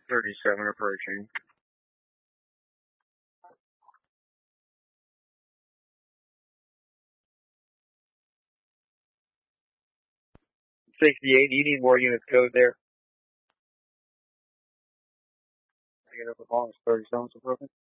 37 approaching. 68, do you need more units code there? I get up as long as 37's approaching.